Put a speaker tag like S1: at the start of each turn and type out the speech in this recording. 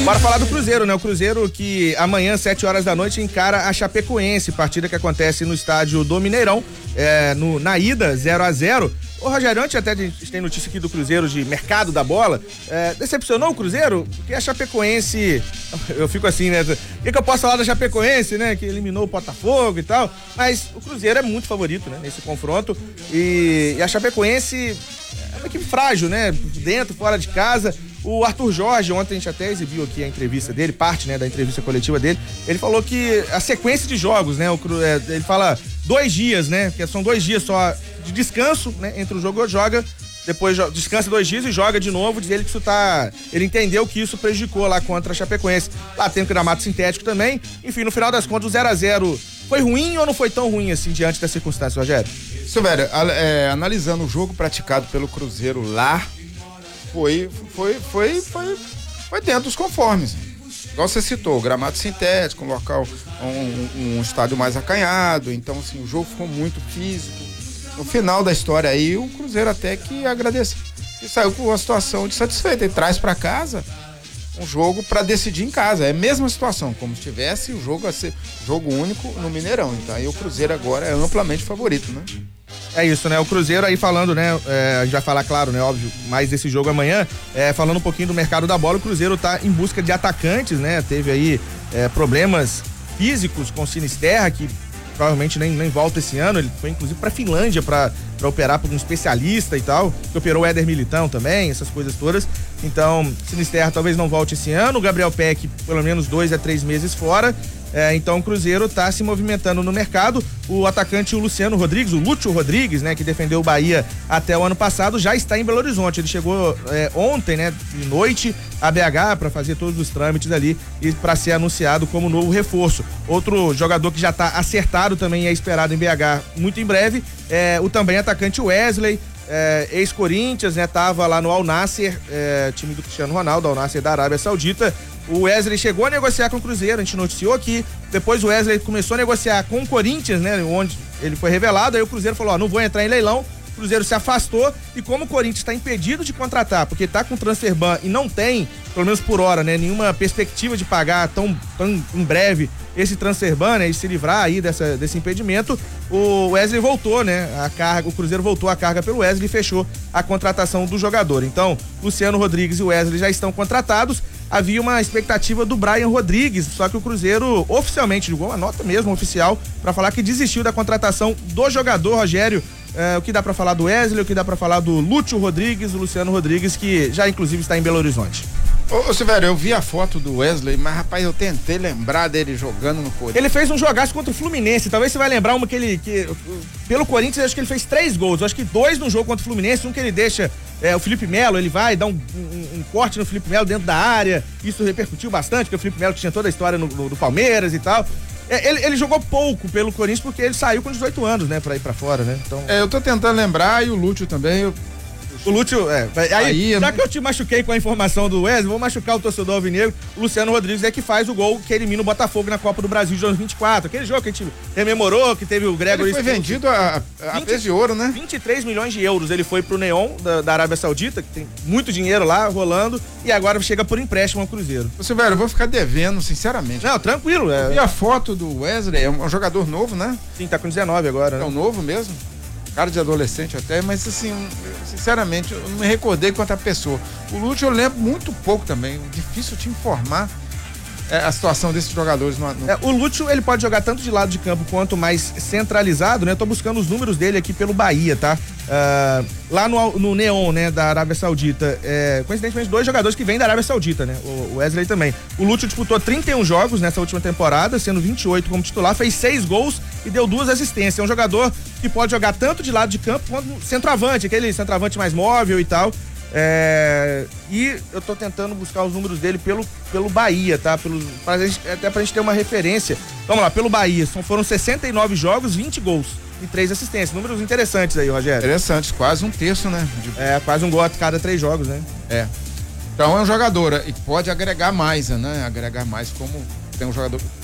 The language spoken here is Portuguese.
S1: Bora falar do Cruzeiro, né? O Cruzeiro que amanhã, 7 horas da noite, encara a Chapecoense, partida que acontece no estádio do Mineirão, na ida 0-0. Ô Rogério, antes até a gente tem notícia aqui do Cruzeiro de mercado da bola, decepcionou o Cruzeiro? Porque a Chapecoense, eu fico assim, né? O que eu posso falar da Chapecoense, né? Que eliminou o Botafogo e tal, mas o Cruzeiro é muito favorito, né? Nesse confronto, e a Chapecoense é uma equipe frágil, né? Dentro, fora de casa. O Arthur Jorge, ontem a gente até exibiu aqui a entrevista dele, parte, né, da entrevista coletiva dele, ele falou que a sequência de jogos, né, ele fala 2 dias, né, que são 2 dias só de descanso, né, entre o jogo joga, depois descansa 2 dias e joga de novo, diz ele que ele entendeu que isso prejudicou lá contra a Chapecoense. Lá tem o gramado sintético também, enfim, no final das contas o 0-0 foi ruim ou não foi tão ruim assim diante das circunstâncias, Rogério?
S2: Isso, velho, analisando o jogo praticado pelo Cruzeiro lá, foi dentro dos conformes. Igual você citou, gramado sintético, um local, um estádio mais acanhado, então assim, o jogo ficou muito físico. No final da história aí, o Cruzeiro até que agradece e saiu com uma situação de satisfeito. Ele traz para casa um jogo para decidir em casa. É a mesma situação, como se tivesse o jogo a ser jogo único no Mineirão. Então aí o Cruzeiro agora é amplamente favorito, né?
S1: É isso, né? O Cruzeiro aí falando, né? A gente vai falar, claro, né? Óbvio, mais desse jogo amanhã. Falando um pouquinho do mercado da bola, o Cruzeiro tá em busca de atacantes, né? Teve aí problemas físicos com o Sinisterra, que provavelmente nem volta esse ano. Ele foi inclusive pra Finlândia pra operar por um especialista e tal, que operou o Éder Militão também, essas coisas todas. Então, Sinisterra talvez não volte esse ano. O Gabriel Peck, pelo menos 2 a 3 meses fora. Então o Cruzeiro tá se movimentando no mercado. O atacante, o Luciano Rodrigues, o Lúcio Rodrigues, né, que defendeu o Bahia até o ano passado, já está em Belo Horizonte. Ele chegou ontem, né, de noite a BH para fazer todos os trâmites ali e para ser anunciado como novo reforço. Outro jogador que já está acertado também é esperado em BH muito em breve, o também atacante Wesley, ex-Corinthians, né, tava lá no Al Nassr, time do Cristiano Ronaldo, Al Nassr da Arábia Saudita. O Wesley chegou a negociar com o Cruzeiro, a gente noticiou aqui. Depois o Wesley começou a negociar com o Corinthians, né? Onde ele foi revelado. Aí o Cruzeiro falou: não vou entrar em leilão. O Cruzeiro se afastou. E como o Corinthians está impedido de contratar, porque está com transfer ban e não tem, pelo menos por hora, né, nenhuma perspectiva de pagar tão em breve esse transfer ban, né, e se livrar aí desse impedimento, o Wesley voltou, né, o Cruzeiro voltou a carga pelo Wesley e fechou a contratação do jogador. Então, Luciano Rodrigues e o Wesley já estão contratados. Havia uma expectativa do Brian Rodrigues, só que o Cruzeiro oficialmente divulgou uma nota mesmo oficial para falar que desistiu da contratação do jogador. Rogério, o que dá para falar do Wesley, o que dá para falar do Lúcio Rodrigues, o Luciano Rodrigues, que já inclusive está em Belo Horizonte.
S2: Ô Silvério, eu vi a foto do Wesley, mas rapaz, eu tentei lembrar dele jogando no Corinthians.
S1: Ele fez um jogaço contra o Fluminense, talvez você vai lembrar uma que pelo Corinthians, eu acho que ele fez 3 gols, eu acho que 2 no jogo contra o Fluminense, um que ele deixa o Felipe Melo, ele vai dar um corte no Felipe Melo dentro da área, isso repercutiu bastante, porque o Felipe Melo tinha toda a história do Palmeiras e tal. Ele jogou pouco pelo Corinthians porque ele saiu com 18 anos, né, pra ir pra fora, né? Então...
S2: eu tô tentando lembrar, e o Lúcio também,
S1: O Lúcio, já que eu te machuquei com a informação do Wesley, vou machucar o torcedor alvinegro. O Luciano Rodrigues é que faz o gol que elimina o Botafogo na Copa do Brasil de 2024. Aquele jogo que a gente rememorou, que teve o Gregory.
S2: Ele foi vendido a peso de ouro, né?
S1: 23 milhões de euros. Ele foi pro Neon da Arábia Saudita, que tem muito dinheiro lá rolando, e agora chega por empréstimo ao Cruzeiro.
S2: Silvério, eu vou ficar devendo, sinceramente.
S1: Não, tranquilo.
S2: E a foto do Wesley, é um jogador novo, né?
S1: Sim, tá com 19 agora, né?
S2: É um novo mesmo? Cara de adolescente até, mas assim, sinceramente, eu não me recordei quanto a pessoa. O Lúcio eu lembro muito pouco também, difícil te informar a situação desses jogadores.
S1: O Lúcio, ele pode jogar tanto de lado de campo quanto mais centralizado, né? Eu tô buscando os números dele aqui pelo Bahia, tá? Lá no Neon, né, da Arábia Saudita, coincidentemente 2 jogadores que vêm da Arábia Saudita, né? O Wesley também. O Lúcio disputou 31 jogos nessa última temporada, sendo 28 como titular, fez 6 gols e deu 2 assistências. É um jogador que pode jogar tanto de lado de campo quanto centroavante, aquele centroavante mais móvel e tal. E eu tô tentando buscar os números dele pelo Bahia, tá? Até pra gente ter uma referência. Vamos lá, pelo Bahia, foram 69 jogos, 20 gols e 3 assistências. Números interessantes aí, Rogério.
S2: Interessantes, quase um terço, né?
S1: Quase um gol a cada 3 jogos, né?
S2: Então é um jogador e pode agregar mais, né? Agregar mais como tem um jogador